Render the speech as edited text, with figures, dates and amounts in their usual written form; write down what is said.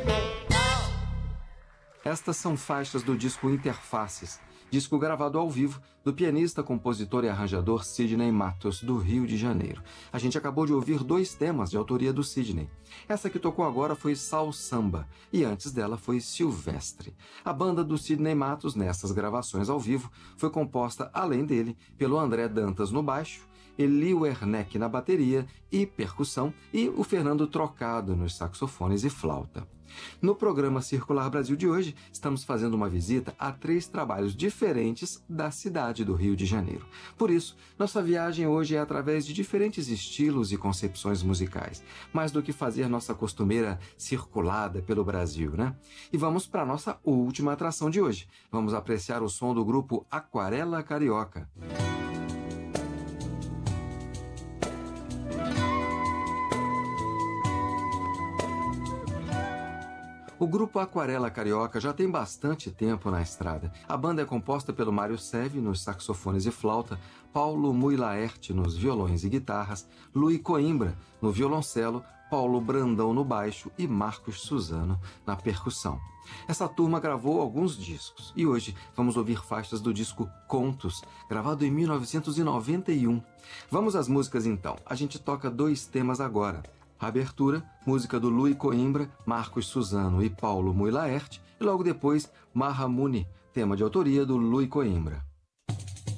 Estas são faixas do disco Interfaces, disco gravado ao vivo do pianista, compositor e arranjador Sidney Matos, do Rio de Janeiro. A gente acabou de ouvir 2 temas de autoria do Sidney. Essa que tocou agora foi Sal Samba, e antes dela foi Silvestre. A banda do Sidney Matos, nessas gravações ao vivo, foi composta, além dele, pelo André Dantas no baixo, Eli Werneck na bateria e percussão e o Fernando Trocado nos saxofones e flauta. No programa Circular Brasil de hoje, estamos fazendo uma visita a 3 trabalhos diferentes da cidade do Rio de Janeiro. Por isso, nossa viagem hoje é através de diferentes estilos e concepções musicais, mais do que fazer nossa costumeira circulada pelo Brasil, né? E vamos para a nossa última atração de hoje. Vamos apreciar o som do grupo Aquarela Carioca. O grupo Aquarela Carioca já tem bastante tempo na estrada. A banda é composta pelo Mário Seve nos saxofones e flauta, Paulo Mui Laerte nos violões e guitarras, Luí Coimbra no violoncelo, Paulo Brandão no baixo e Marcos Suzano na percussão. Essa turma gravou alguns discos e hoje vamos ouvir faixas do disco Contos, gravado em 1991. Vamos às músicas então. A gente toca 2 temas agora. A abertura, música do Luí Coimbra, Marcos Suzano e Paulo Mui Laerte, e logo depois, Mahamuni, tema de autoria do Luí Coimbra.